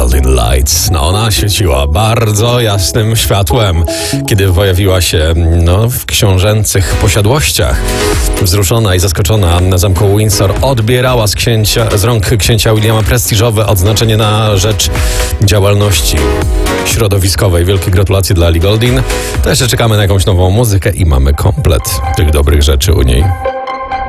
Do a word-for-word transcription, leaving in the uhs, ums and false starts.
Golding Lights. No, ona świeciła bardzo jasnym światłem, kiedy pojawiła się no, w książęcych posiadłościach. Wzruszona i zaskoczona na zamku Windsor odbierała z, księcia, z rąk księcia Williama prestiżowe odznaczenie na rzecz działalności środowiskowej. Wielkie gratulacje dla Ellie Goulding. To jeszcze czekamy na jakąś nową muzykę i mamy komplet tych dobrych rzeczy u niej.